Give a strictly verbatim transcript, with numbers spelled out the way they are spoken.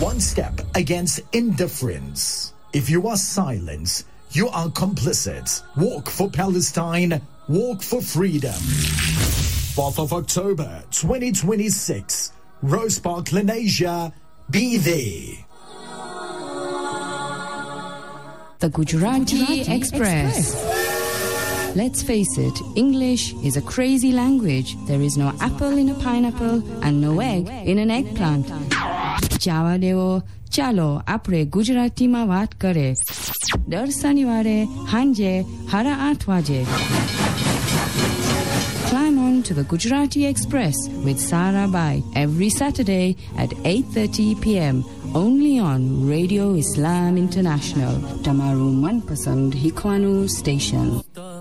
One step against indifference. If you are silent, you are complicit. Walk for Palestine. Walk for freedom. fourth of October, twenty twenty-six. Rose Park, Lenasia. Be there. The Gujarati, Gujarati Express. Express. Let's face it, English is a crazy language. There is no apple in a pineapple and no egg in an eggplant. Java devo, chalo apre Gujarati ma વાત કરે. દર શનિવારે હાંજે હારા આઠ વાગે. Climb on to the Gujarati Express with Sarah Bai every Saturday at eight thirty p.m. only on Radio Islam International, Tamaru Manpasand Hikwanu Station.